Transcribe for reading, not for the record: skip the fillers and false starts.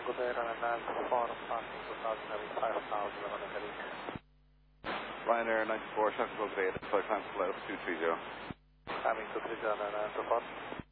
Tango there and then for passing 2000 5000 on the heading. Ryanair 94, traffic code 8, 5 times flight 230. Timing 230 and so far.